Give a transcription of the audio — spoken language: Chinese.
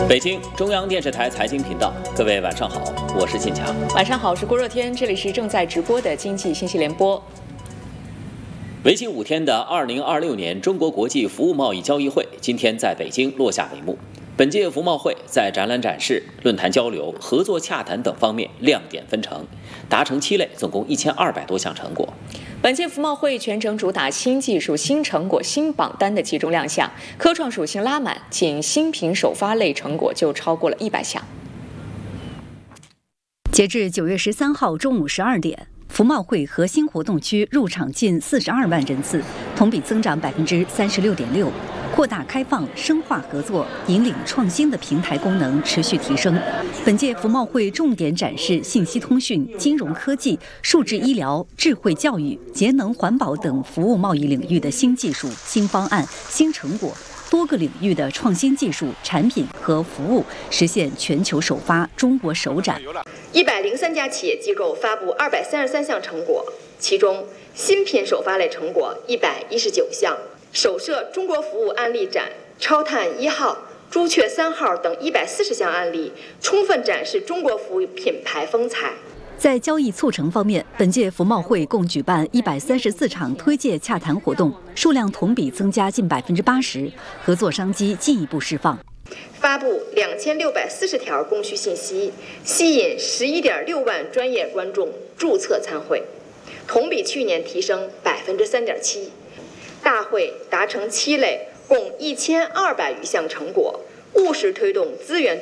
北京中央电视台财经频道，各位晚上好，我是信强。 晚上好，我是郭若天，这里是正在直播的经济信息联播。 为期5天的2026年中国国际服务贸易交易会今天在北京落下帷幕。本届服贸会在展览展示、论坛交流、合作洽谈等方面亮点纷呈，达成7类，总共1200多项成果。 本届服贸会全程主打新技术、新成果、新榜单的集中亮相，科创属性拉满，仅新品首发类成果就超过了100项。 截至9月13号中午12点，服贸会核心活动区入场近42万人次，同比增长36.6%。扩大开放、深化合作、引领创新的平台功能持续提升。本届服贸会重点展示信息通讯、金融科技、数字医疗、智慧教育、节能环保等服务贸易领域的新技术、新方案、新成果，多个领域的创新技术、产品和服务实现全球首发、中国首展。 103家企业机构发布233项成果，其中新品首发类成果119项。首设中国服务案例展、超碳1号、朱雀3号等140项案例，充分展示中国服务品牌风采。 在交易促成方面，本届服贸会共举办134场推介洽谈活动，数量同比增加近80%，合作商机进一步释放。 发布2640条供需信息，吸引11.6万专业观众注册参会，同比去年提升3.7%。大会达成7类，共1200余项成果，务实推动资源